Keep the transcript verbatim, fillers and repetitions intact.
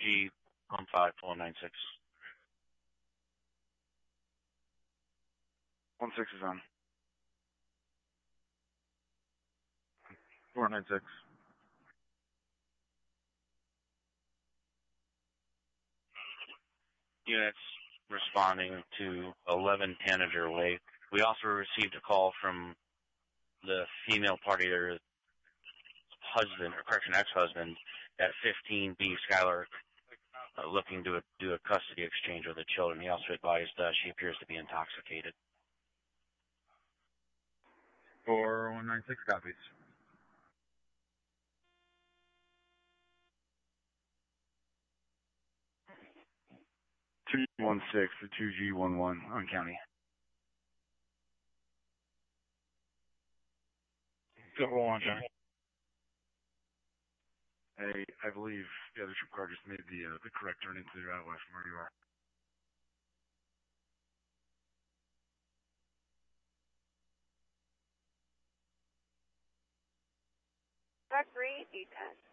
G one five four nine six. One six is on. Four nine six. Units responding to eleven Tanager Way. We also received a call from the female party, their husband, or correction, ex-husband, at fifteen B Skylar, uh, looking to a, do a custody exchange with the children. He also advised uh, she appears to be intoxicated. four one nine six copies. two one six to two G one one on county. Go on, Johnny. Hey, I believe the other troop car just made the uh, the correct turn into the right west from where you are. Back three, eight ten.